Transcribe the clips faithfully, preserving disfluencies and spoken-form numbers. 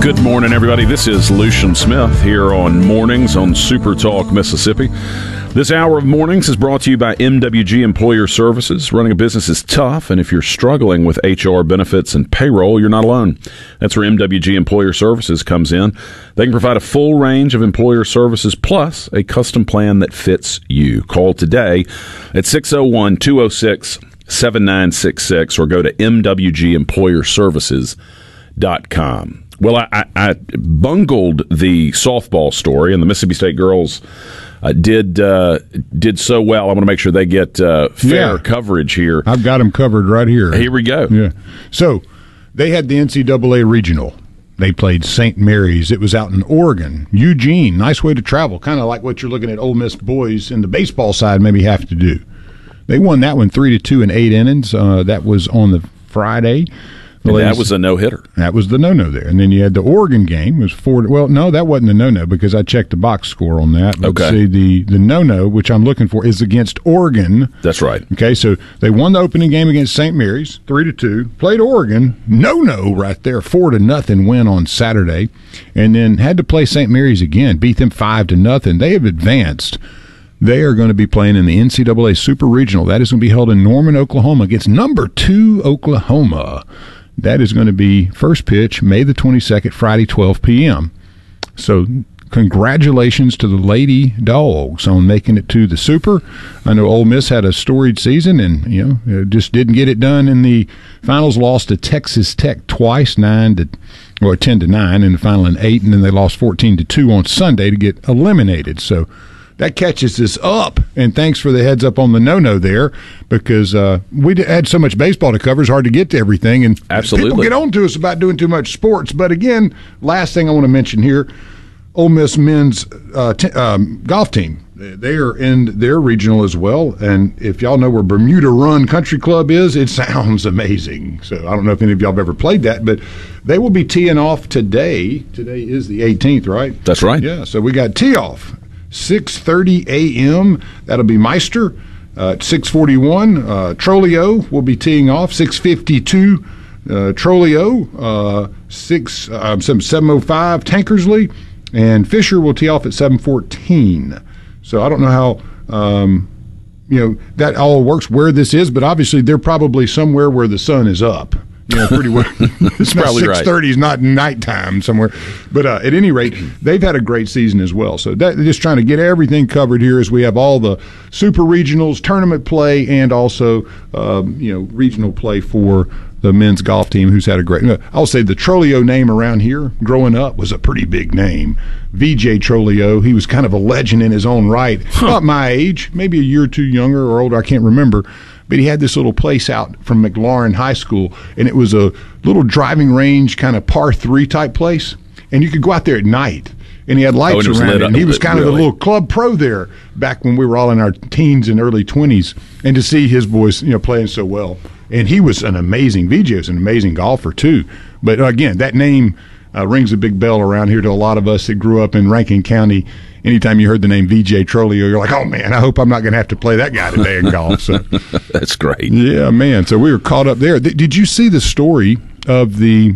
Good morning, everybody. This is Lucian Smith here on Mornings on Super Talk Mississippi. This hour of Mornings is brought to you by M W G Employer Services. Running a business is tough, and if you're struggling with H R, benefits, and payroll, you're not alone. That's where M W G Employer Services comes in. They can provide a full range of employer services plus a custom plan that fits you. Call today at six oh one, two oh six, seven nine six six or go to m w g employer services dot com. Well, I, I, I bungled the softball story, and the Mississippi State girls uh, did uh, did so well. I want to make sure they get uh, fair yeah. coverage here. I've got them covered right here. Here we go. Yeah. So they had the N C double A regional. They played Saint Mary's. It was out in Oregon. Eugene, nice way to travel, kind of like what you're looking at Ole Miss boys in the baseball side maybe have to do. They won that one three to two in eight innings. Uh, that was on the Friday. And that was a no-hitter. That was the no-no there. And then you had the Oregon game. It was four. Well, no, that wasn't the no-no because I checked the box score on that. But okay. See, the, the no-no, which I'm looking for, is against Oregon. That's right. Okay, so they won the opening game against Saint Mary's, three to two. Played Oregon, no-no right there, four to nothing win on Saturday. And then had to play Saint Mary's again, beat them five to nothing. They have advanced. They are going to be playing in the N C double A Super Regional. That is going to be held in Norman, Oklahoma against number two Oklahoma. That is going to be first pitch May the twenty-second, Friday, twelve p.m. So congratulations to the Lady Dogs on making it to the Super. I know Ole Miss had a storied season and, you know, just didn't get it done in the finals. Lost to Texas Tech twice, nine to or ten to nine in the final in eight, and then they lost fourteen to two on Sunday to get eliminated. So that catches us up, and thanks for the heads up on the no-no there, because uh, we had so much baseball to cover, it's hard to get to everything, and Absolutely. people get on to us about doing too much sports. But again, last thing I want to mention here, Ole Miss men's uh, t- um, golf team, they are in their regional as well, and if y'all know where Bermuda Run Country Club is, it sounds amazing. So I don't know if any of y'all have ever played that, but they will be teeing off today. Today is the eighteenth, right? That's right. Yeah, so we got tee off. six thirty a.m. That'll be Meister. Uh, at six forty-one, uh, Trolio will be teeing off. six fifty-two, uh, Trolio. Uh, six, uh, seven oh five, Tankersley. And Fisher will tee off at seven fourteen. So I don't know how, um, you know, that all works where this is, but obviously they're probably somewhere where the sun is up. You know, pretty well. It's probably right. six thirty is not nighttime somewhere. But uh, at any rate, they've had a great season as well. So that, just trying to get everything covered here as we have all the super regionals, tournament play, and also, um, you know, regional play for the men's golf team, who's had a great – I'll say the Trolio name around here growing up was a pretty big name. V J Trolio, he was kind of a legend in his own right. Huh. About my age, maybe a year or two younger or older, I can't remember. But he had this little place out from McLaurin High School, and it was a little driving range kind of par three type place. And you could go out there at night, and he had lights oh, around it. And he was kind really? of the little club pro there back when we were all in our teens and early twenties. And to see his boys, you know, playing so well. And he was an amazing – V J was an amazing golfer too. But, again, that name uh, rings a big bell around here to a lot of us that grew up in Rankin County. Anytime you heard the name V J Trolio, you're like, oh, man, I hope I'm not going to have to play that guy today in golf. So, that's great. Yeah, man. So we were caught up there. Th- did you see the story of the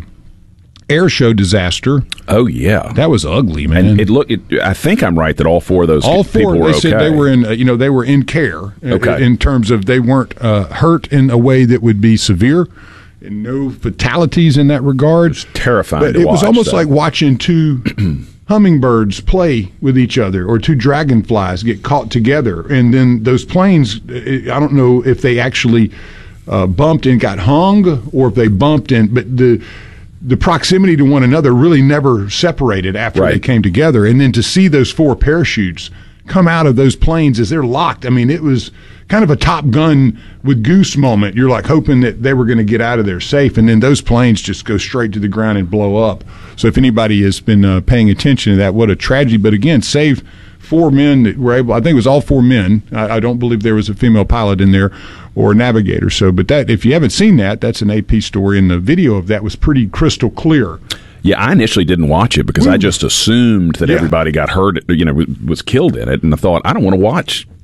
air show disaster? Oh, yeah. That was ugly, man. And it look. It, I think I'm right that all four of those all people four, were they okay. said they were in, uh, you know, they were in care okay. in, in terms of they weren't uh, hurt in a way that would be severe. And no fatalities in that regard. It was terrifying But to it was watch, almost though. like watching two hummingbirds play with each other or two dragonflies get caught together. And then those planes, I don't know if they actually uh, bumped and got hung or if they bumped and, but the the proximity to one another really never separated after right. they came together. And then to see those four parachutes come out of those planes as they're locked, I mean, it was kind of a Top Gun with Goose moment. You're like hoping that they were going to get out of there safe, and then those planes just go straight to the ground and blow up. So if anybody has been uh, paying attention to that, what a tragedy. But again, saved four men that were able, I think it was all four men. I, I don't believe there was a female pilot in there or a navigator. So, but that, if you haven't seen that, that's an A P story, and the video of that was pretty crystal clear. Yeah, I initially didn't watch it because I just assumed that Yeah. everybody got hurt, you know, was killed in it, and I thought, I don't want to watch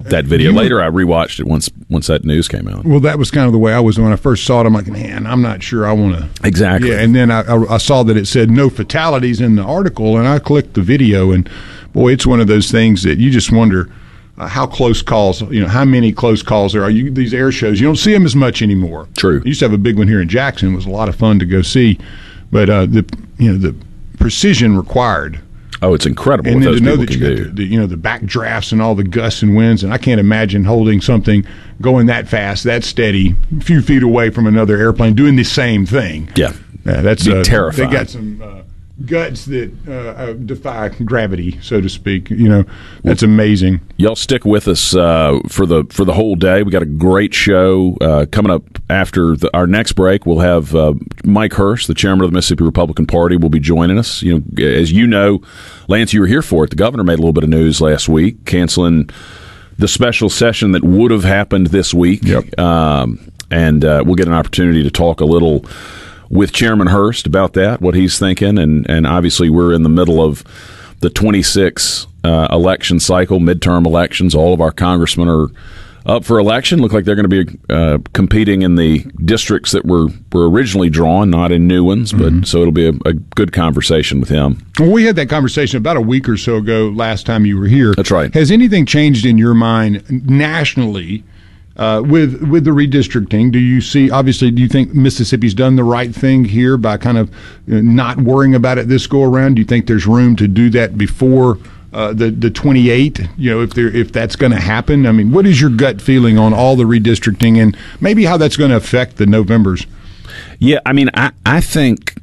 that video. You, Later, I rewatched it once once that news came out. Well, that was kind of the way I was when I first saw it. I'm like, man, I'm not sure I want to. Exactly. Yeah, and then I, I, I saw that it said no fatalities in the article, and I clicked the video, and boy, it's one of those things that you just wonder uh, how close calls, you know, how many close calls there are. You, these air shows, you don't see them as much anymore. True. You used to have a big one here in Jackson. It was a lot of fun to go see, but uh, the you know the precision required. Oh, it's incredible and what then those to know people that can you do. got the, the, you know, the back drafts and all the gusts and winds, and I can't imagine holding something going that fast, that steady, a few feet away from another airplane doing the same thing. Yeah, uh, that's Be uh, terrifying. They got some uh, guts that uh, uh, defy gravity, so to speak. You know, that's amazing. Y'all stick with us uh, for the for the whole day. We got a great show uh, coming up after the, our next break. We'll have uh, Mike Hurst, the chairman of the Mississippi Republican Party, will be joining us. You know, as you know, Lance, you were here for it. The governor made a little bit of news last week, canceling the special session that would have happened this week. Yep. Um, and uh, we'll get an opportunity to talk a little with Chairman Hurst about that, what he's thinking, and, and obviously we're in the middle of the twenty-six uh, election cycle, midterm elections. All of our congressmen are up for election. Look like they're going to be uh, competing in the districts that were, were originally drawn, not in new ones. But mm-hmm. so it'll be a, a good conversation with him. Well, we had that conversation about a week or so ago last time you were here. That's right. Has anything changed in your mind nationally uh, with with the redistricting? Do you see, obviously, do you think Mississippi's done the right thing here by kind of not worrying about it this go around? Do you think there's room to do that before Uh, the the twenty-eight, you know, if there if that's going to happen? I mean, what is your gut feeling on all the redistricting and maybe how that's going to affect the Novembers? Yeah, I mean, I, I think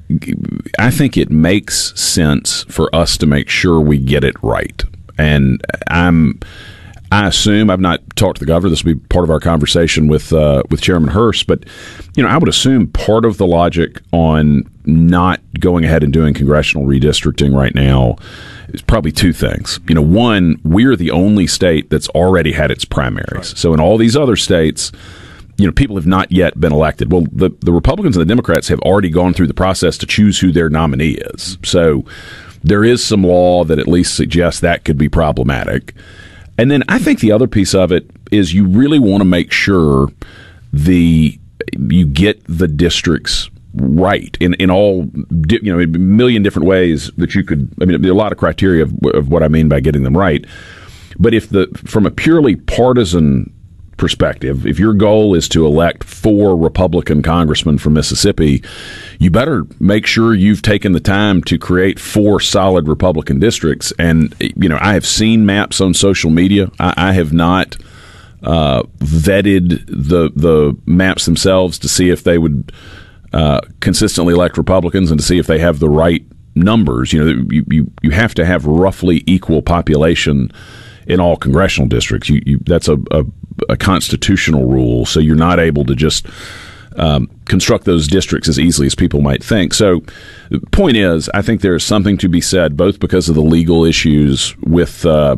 I think it makes sense for us to make sure we get it right. And I'm I assume, I've not talked to the governor, this will be part of our conversation with uh, with Chairman Hurst, but you know, I would assume part of the logic on not going ahead and doing congressional redistricting right now is probably two things. You know, one, we're the only state that's already had its primaries. Right. So in all these other states, you know, people have not yet been elected. Well, the, the Republicans and the Democrats have already gone through the process to choose who their nominee is. So there is some law that at least suggests that could be problematic. And then I think the other piece of it is you really want to make sure the you get the districts right in, in all, you know, a million different ways that you could. I mean, there are a lot of criteria of, of what I mean by getting them right. But if the from a purely partisan perspective, if your goal is to elect four Republican congressmen from Mississippi, you better make sure you've taken the time to create four solid Republican districts. And, you know, I have seen maps on social media. I, I have not uh, vetted the the maps themselves to see if they would uh, consistently elect Republicans and to see if they have the right numbers. You know, you, you, you have to have roughly equal population in all congressional districts. You, you, that's a, a, a constitutional rule, so you're not able to just um, construct those districts as easily as people might think. So the point is, I think there's something to be said, both because of the legal issues with uh,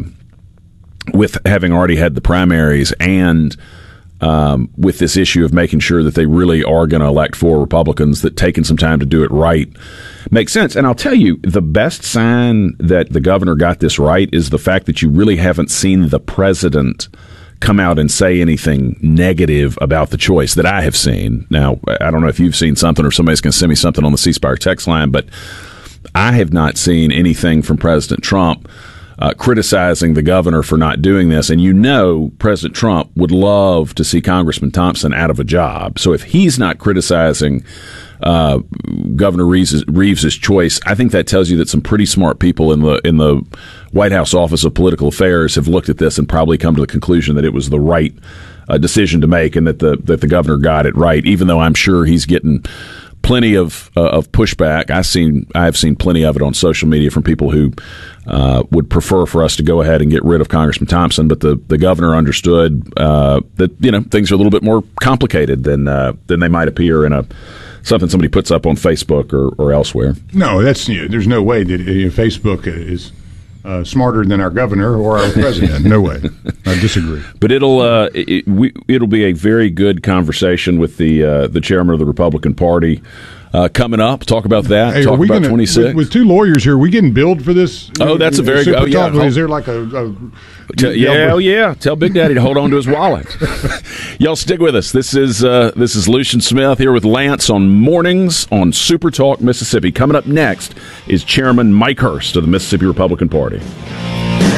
with having already had the primaries and um, with this issue of making sure that they really are going to elect four Republicans, that taking some time to do it right makes sense. And I'll tell you, the best sign that the governor got this right is the fact that you really haven't seen the president come out and say anything negative about the choice that I have seen. Now, I don't know if you've seen something or somebody's going to send me something on the C Spire text line, but I have not seen anything from President Trump uh, criticizing the governor for not doing this. And you know President Trump would love to see Congressman Thompson out of a job. So if he's not criticizing uh, Governor Reeves' Reeves's choice, I think that tells you that some pretty smart people in the in the White House Office of Political Affairs have looked at this and probably come to the conclusion that it was the right uh, decision to make, and that the that the governor got it right. Even though I'm sure he's getting plenty of uh, of pushback. I've seen I've seen plenty of it on social media from people who uh, would prefer for us to go ahead and get rid of Congressman Thompson. But the, the governor understood uh, that you know things are a little bit more complicated than uh, than they might appear in a something somebody puts up on Facebook or, or elsewhere. No, that's you know, there's no way that uh, Facebook is uh, smarter than our governor or our president. No way. I disagree. But it'll uh, it, we, it'll be a very good conversation with the uh, the chairman of the Republican Party uh, coming up. Talk about that. Hey, Talk about gonna, twenty-six. With, with two lawyers here, are we getting billed for this? Oh, that's a very Super good. Oh, yeah. Talk? Is there like a, a Tell, yeah, oh yeah. Tell Big Daddy to hold on to his wallet. Y'all stick with us. This is uh, this is Lucian Smith here with Lance on Mornings on Super Talk Mississippi. Coming up next is Chairman Mike Hurst of the Mississippi Republican Party.